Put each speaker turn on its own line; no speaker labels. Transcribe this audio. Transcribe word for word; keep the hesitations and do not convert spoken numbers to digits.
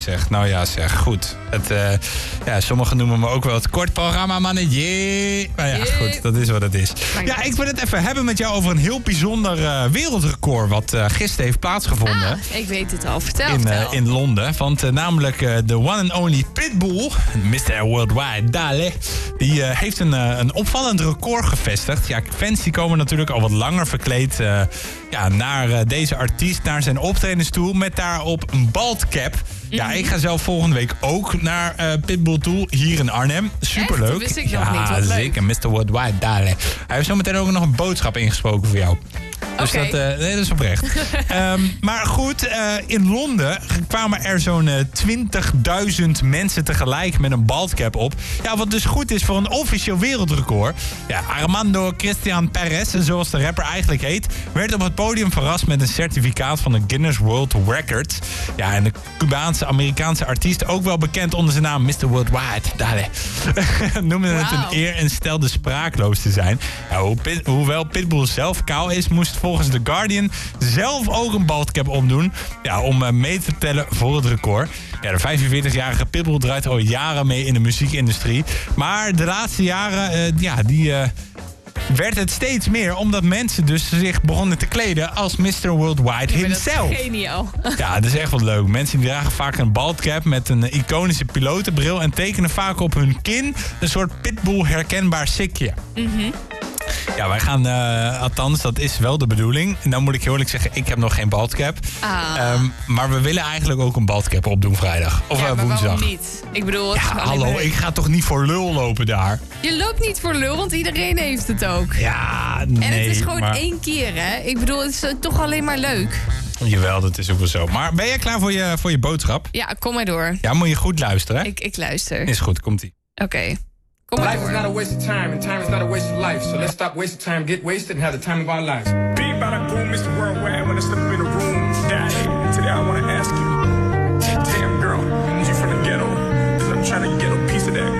Zeg, nou ja, zeg, goed. Het, uh, ja, sommigen noemen me ook wel het kort programma, mannen. Yeah. Maar ja, goed, dat is wat het is. Ja, ik wil het even hebben met jou over een heel bijzonder uh, wereldrecord... wat uh, gisteren heeft plaatsgevonden.
Ah, ik weet het al, vertel,
in,
vertel.
Uh, in Londen. Want uh, namelijk de uh, one and only Pitbull, mister Worldwide, Dale... die uh, heeft een, uh, een opvallend record gevestigd. Ja, fans die komen natuurlijk al wat langer verkleed... Uh, ja, naar uh, deze artiest, naar zijn optredens toe... met daarop een baldcap... Ja, ik ga zelf volgende week ook naar uh, Pitbull toe, hier in Arnhem. Superleuk.
Echt? Dat wist ik
ja,
nog niet, wat leuk.
Zeker, mister Worldwide, Dale. Hij heeft zometeen ook nog een boodschap ingesproken voor jou. Dus
okay.
dat, uh, nee, dat is oprecht. um, maar goed, uh, in Londen kwamen er zo'n uh, twintigduizend mensen tegelijk met een baldcap op. Ja, wat dus goed is voor een officieel wereldrecord. Ja, Armando Christian Perez, zoals de rapper eigenlijk heet... werd op het podium verrast met een certificaat van de Guinness World Records. Ja, en de Cubaanse Amerikaanse artiest, ook wel bekend onder zijn naam mister Worldwide, Dale, noemde het
wow.
een eer en stelde spraakloos te zijn. Ja, ho- Pit, hoewel Pitbull zelf kaal is, moest volgens The Guardian zelf ook een baldcap opdoen, ja, om uh, mee te tellen voor het record. Ja, de vijfenveertigjarige Pitbull draait al jaren mee in de muziekindustrie. Maar de laatste jaren, uh, ja, die... Uh, werd het steeds meer, omdat mensen dus zich begonnen te kleden als mister Worldwide himself.
Dat is geniaal.
Ja, dat is echt wel leuk. Mensen die dragen vaak een baldcap met een iconische pilotenbril... en tekenen vaak op hun kin een soort Pitbull herkenbaar sikje.
Mm-hmm.
Ja, wij gaan, uh, althans, dat is wel de bedoeling. En dan moet ik heel eerlijk zeggen, ik heb nog geen baldcap.
Ah.
Um, maar we willen eigenlijk ook een baldcap opdoen vrijdag. Of
ja,
uh,
maar
woensdag.
waarom niet? Ik bedoel, het
Ja,
is
hallo,
maar...
ik ga toch niet voor lul lopen daar?
Je loopt niet voor lul, want iedereen heeft het ook.
Ja, nee.
En het is gewoon
maar...
één keer, hè? Ik bedoel, het is uh, toch alleen maar leuk.
Jawel, dat is ook wel zo. Maar ben jij klaar voor je, voor je boodschap?
Ja, kom maar door.
Ja, moet je goed luisteren.
Ik, ik luister.
Is goed, komt-ie.
Oké. Okay. Kom maar
life
door.
is not a waste of time, and time is not a waste of life. So let's stop wasting time, get wasted, and have the time of our lives.
Be about a boom, mister Worldwide, when I step up in the room. Daddy, today I want to ask you,